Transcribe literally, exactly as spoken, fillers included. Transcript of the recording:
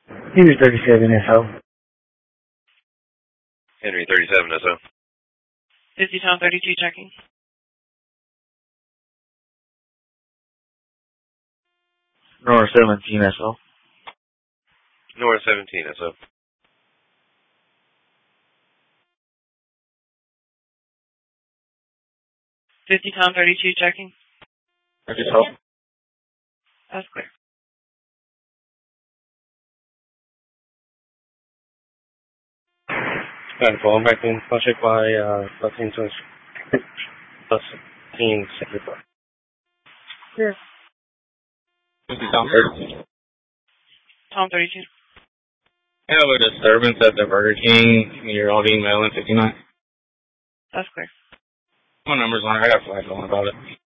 Henry thirty-seven S O. Henry thirty-seven S O. fifty Tom thirty-two checking. Nora seventeen S O. Nora seventeen S O. fifty Tom thirty-two checking. I just hope. That's clear. Got fall back in project by uh thirteen plus thirteen second. Sure. fifty Tom thirty. Tom thirty-two. I have a disturbance at the Burger King near Old Email in fifty-nine. That's clear. My number's on. I got a flag on about it.